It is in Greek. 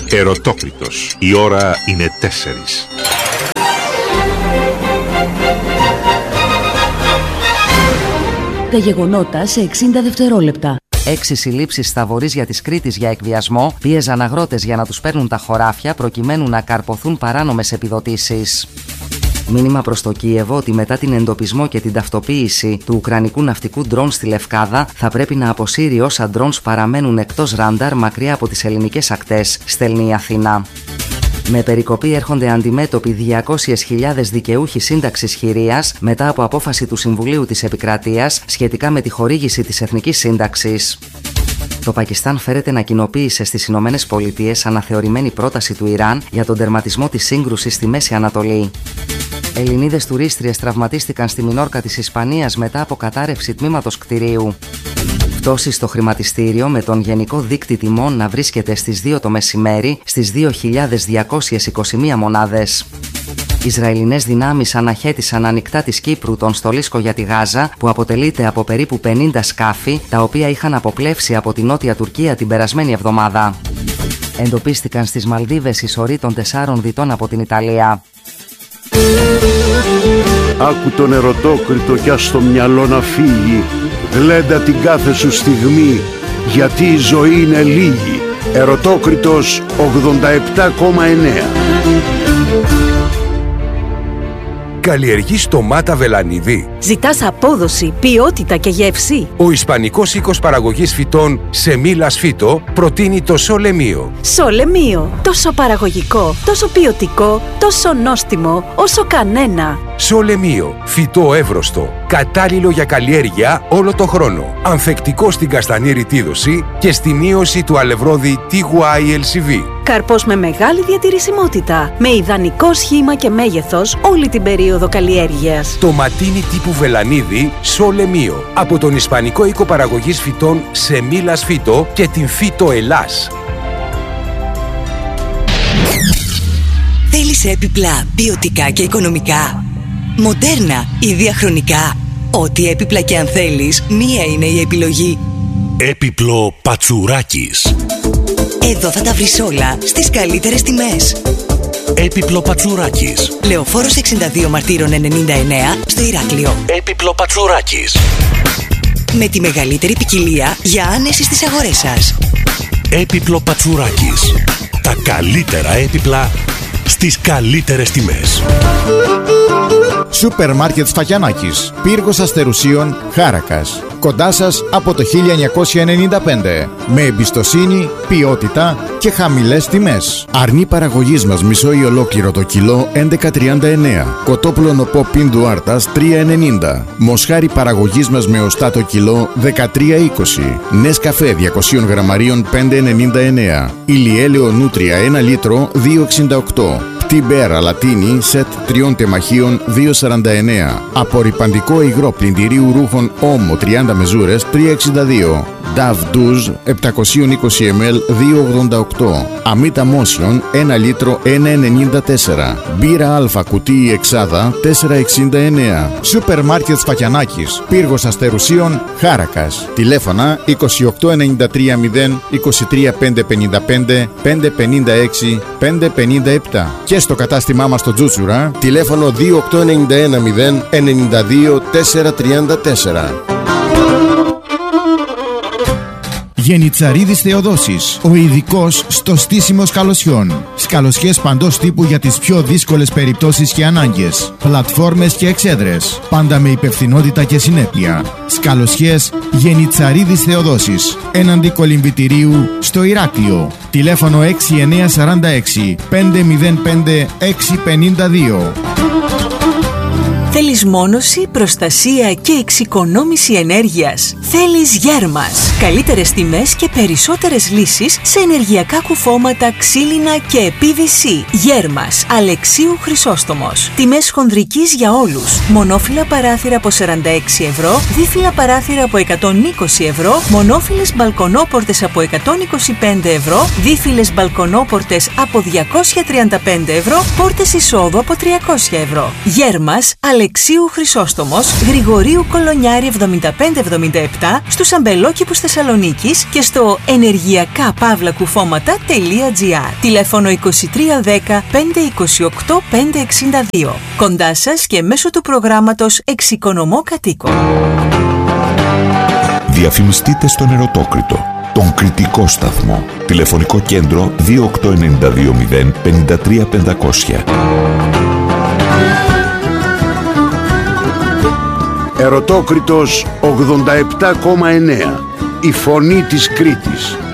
Ερωτόκριτος. Η ώρα είναι 4. Τα γεγονότα σε 60 δευτερόλεπτα. 6 συλλήψεις στα βορίζια της Κρήτης για εκβιασμό πίεζαν αγρότες για να τους παίρνουν τα χωράφια προκειμένου να καρποθούν παράνομες επιδοτήσεις. Μήνυμα προς το Κίεβο ότι μετά την εντοπισμό και την ταυτοποίηση του ουκρανικού ναυτικού ντρόν στη Λευκάδα θα πρέπει να αποσύρει όσα ντρόνς παραμένουν εκτός ράνταρ μακριά από τις ελληνικές ακτές, στέλνει η Αθήνα. Με περικοπή έρχονται αντιμέτωποι 200.000 δικαιούχοι σύνταξης χειρίας μετά από απόφαση του Συμβουλίου της Επικρατείας σχετικά με τη χορήγηση της εθνικής σύνταξης. Το Πακιστάν φέρεται να κοινοποίησε στις Ηνωμένες Πολιτείες αναθεωρημένη πρόταση του Ιράν για τον τερματισμό της σύγκρουσης στη Μέση Ανατολή. Ελληνίδες τουρίστριες τραυματίστηκαν στη Μινόρκα της Ισπανίας μετά από κατάρρευση τμήματος κτηρίου. Πτώση στο χρηματιστήριο με τον γενικό δείκτη τιμών να βρίσκεται στις 2 το μεσημέρι στις 2.221 μονάδες. Ισραηλινές δυνάμεις αναχέτησαν ανοιχτά της Κύπρου τον στολίσκο για τη Γάζα που αποτελείται από περίπου 50 σκάφη τα οποία είχαν αποπλεύσει από την Νότια Τουρκία την περασμένη εβδομάδα. Εντοπίστηκαν στις Μαλδίβες οι σωροί των 4 διτών από την Ιταλία. Άκου τον ερωτόκριτο κι ας το μυαλό να φύγει. Γλέντα την κάθε σου στιγμή, γιατί η ζωή είναι λίγη. Ερωτόκριτος 87,9. Καλλιεργείς ντομάτα βελανίδι? Ζητάς απόδοση, ποιότητα και γεύση? Ο Ισπανικός οίκος παραγωγής φυτών Σεμίλας Φύτο προτείνει το Σολεμίο. Σολεμίο, τόσο παραγωγικό, τόσο ποιοτικό, τόσο νόστιμο, όσο κανένα. Σολεμίο, φυτό εύρωστο, κατάλληλο για καλλιέργεια όλο το χρόνο. Ανθεκτικό στην καστανή ρητίδωση και στη μείωση του αλευρώδη TYLCV. Καρπός με μεγάλη διατηρησιμότητα, με ιδανικό σχήμα και μέγεθος όλη την περίοδο καλλιέργειας. Το ματίνι τύπου βελανίδι Σολεμίο από τον Ισπανικό οίκο παραγωγής φυτών Σεμίλας Φύτο και την Φύτο Ελλάς. Θέλεις έπιπλα ποιοτικά και οικονομικά? Μοντέρνα ή διαχρονικά? Ό,τι έπιπλα και αν θέλεις, μία είναι η επιλογή. Έπιπλο Πατσουράκης. Εδώ θα τα βρεις όλα στις καλύτερες τιμές. Έπιπλο Πατσουράκης. Λεωφόρος 62 Μαρτύρων 99 στο Ηράκλειο. Έπιπλο Πατσουράκης. Με τη μεγαλύτερη ποικιλία για άνεση στις αγορές σας. Έπιπλο Πατσουράκης. Τα καλύτερα έπιπλα στις καλύτερες τιμές. Σούπερ Μάρκετ Σφακιανάκης, Πύργος Αστερουσίων, Χάρακας. Κοντά σας από το 1995. Με εμπιστοσύνη, ποιότητα και χαμηλές τιμές. Αρνί παραγωγής μας μισό ή ολόκληρο το κιλό 11,39. Κοτόπουλο νοπό πίντου άρτας 3,90. Μοσχάρι παραγωγής μας με οστά το κιλό 13,20. Νέσκαφέ 200 γραμμαρίων 5,99. Ηλιέλαιο νούτρια 1 λίτρο 2,68. Πτυμπέρα λατίνη σετ 3 τεμαχίων 2,49. Απορρυπαντικό υγρό πλυντηρίου ρούχων όμο 30 μεζούρες 3,62. Νταβ Ντουζ 720 ml 2,88. Αμύτα Μόσιον 1 λίτρο 1,94. Μπύρα αλφα κουτί εξάδα 4,69. Σούπερ Μάρκετ Σφακιανάκης, Πύργος Αστερουσίων, Χάρακας. Τηλέφωνα 2893 0 23 555 556 557. Και στο κατάστημά μας στο Τζούτσουρα, τηλέφωνο 2891 0 92 434. Γενιτσαρίδης Θεοδόσης, ο ειδικός στο στήσιμο σκαλωσιών. Σκαλωσιές παντός τύπου για τις πιο δύσκολες περιπτώσεις και ανάγκες. Πλατφόρμες και εξέδρες. Πάντα με υπευθυνότητα και συνέπεια. Σκαλωσιές Γενιτσαρίδης Θεοδόσης. Έναντι κολυμβητηρίου στο Ηράκλειο. Τηλέφωνο 6946 505 652. Θέλεις μόνωση, προστασία και εξοικονόμηση ενέργειας? Θέλεις Γέρμας. Καλύτερες τιμές και περισσότερες λύσεις σε ενεργειακά κουφώματα, ξύλινα και PVC. Γέρμας. Αλεξίου Χρυσόστομος. Τιμές χονδρικής για όλους. Μονόφυλλα παράθυρα από 46 ευρώ, δίφυλλα παράθυρα από 120 ευρώ, μονόφυλλες μπαλκονόπορτες από 125 ευρώ, δίφυλλες μπαλκονόπορτες από 235 ευρώ, πόρτες εισόδου από 300 ευρώ. Γέρμας. Αλεξίου Αλεξίου Χρυσόστομος, Γρηγορίου Κολονιάρη 7577, στους αμπελόκηπους Θεσσαλονίκης και στο ενεργειακά-κουφώματα.gr. Τηλέφωνο 2310 528 562. Κοντά σας και μέσω του προγράμματος Εξοικονομώ Κατοίκων. Διαφημιστείτε στον Ερωτόκριτο, τον κριτικό σταθμό. Τηλεφωνικό κέντρο 28920 53500. Ερωτόκριτος 87,9. Η φωνή της Κρήτης.